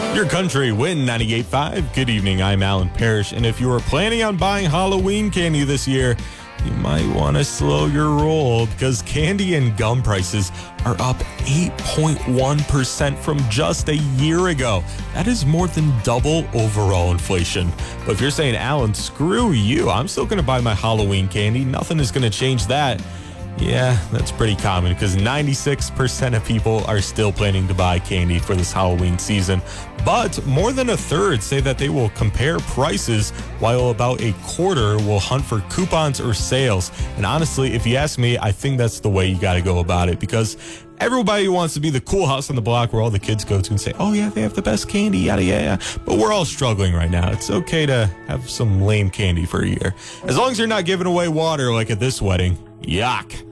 Your country win 98.5. Good evening, I'm Alan Parrish, and if you are planning on buying Halloween candy this year, you might want to slow your roll because candy and gum prices are up 8.1% from just a year ago. That is more than double overall inflation. But if you're saying, Alan, screw you, I'm still going to buy my Halloween candy, nothing is going to change that. Yeah, that's pretty common because 96% of people are still planning to buy candy for this Halloween season. But more than a third say that they will compare prices, while about a quarter will hunt for coupons or sales. And honestly, if you ask me, I think that's the way you got to go about it, because everybody wants to be the cool house on the block where all the kids go to and say, oh yeah, they have the best candy, yada yada. But we're all struggling right now. It's okay to have some lame candy for a year. As long as you're not giving away water like at this wedding. Yuck.